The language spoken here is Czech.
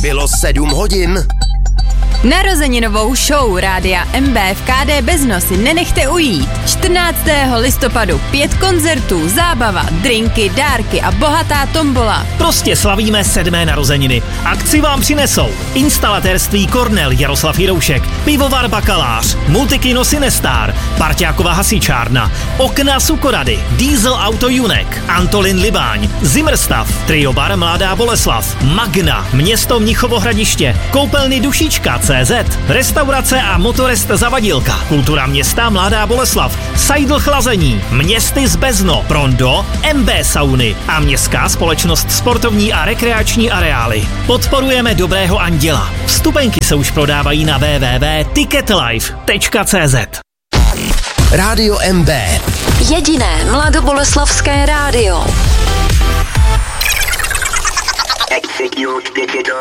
Bylo 7 hodin. Narozeninovou show Rádia MB v KD Bezno si nenechte ujít. 14. listopadu 5 koncertů, zábava, drinky, dárky a bohatá tombola. Prostě slavíme 7. narozeniny. Akci vám přinesou instalatérství Kornel Jaroslav Jiroušek, pivovar Bakalář, Multikino Sinestar, Parťákova hasičárna, Okna Sukorady, Diesel Auto Junek, Antolin Libáň, Zimrstav, Trio Bar Mladá Boleslav, Magna, Město Mnichovo Hradiště, Koupelny Dušička CZ, Restaurace a motorest Zavadilka, Kultura města Mladá Boleslav, Seidl Chlazení, Městy z Bezno, Prondo, MB Sauny a Městská společnost sportovní a rekreační areály. Podporujeme dobrého anděla. Vstupenky se už prodávají na www.ticketlife.cz. Rádio MB. Jediné mladoboleslavské rádio.